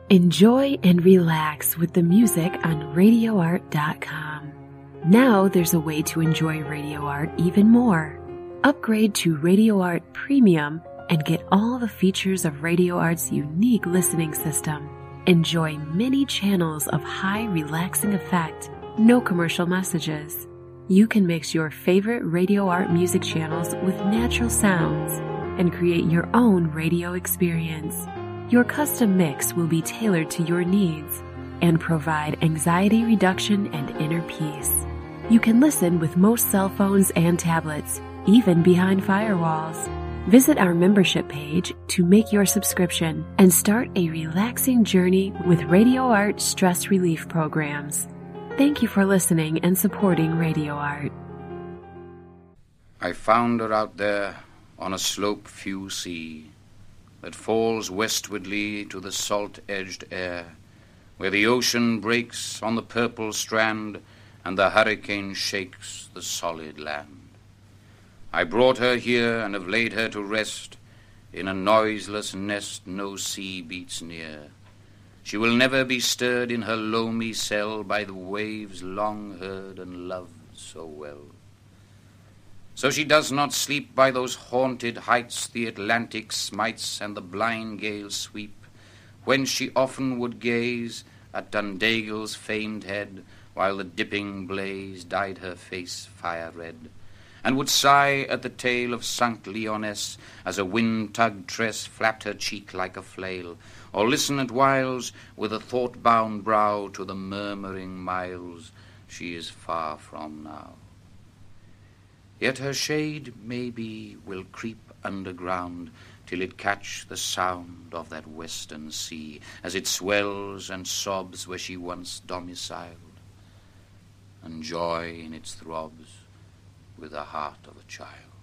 Enjoy and relax with the music on RadioArt.com. Now there's a way to enjoy Radio Art even more. Upgrade to Radio Art Premium and get all the features of Radio Art's unique listening system. Enjoy many channels of high relaxing effect, no commercial messages. You can mix your favorite Radio Art music channels with natural sounds and create your own radio experience. Your custom mix will be tailored to your needs and provide anxiety reduction and inner peace. You can listen with most cell phones and tablets, even behind firewalls. Visit our membership page to make your subscription and start a relaxing journey with Radio Art stress relief programs. Thank you for listening and supporting Radio Art. I found her out there on a slope few see, that falls westwardly to the salt-edged air, where the ocean breaks on the purple strand and the hurricane shakes the solid land. I brought her here and have laid her to rest in a noiseless nest no sea beats near. She will never be stirred in her loamy cell by the waves long heard and loved so well. So she does not sleep by those haunted heights the Atlantic smites and the blind gales sweep, whence she often would gaze at Dundagle's famed head, while the dipping blaze dyed her face fire-red, and would sigh at the tale of St. Leoness as a wind-tugged tress flapped her cheek like a flail, or listen at whiles with a thought-bound brow to the murmuring miles she is far from now. Yet her shade, maybe, will creep underground till it catch the sound of that western sea as it swells and sobs where she once domiciled, and joy in its throbs with the heart of a child.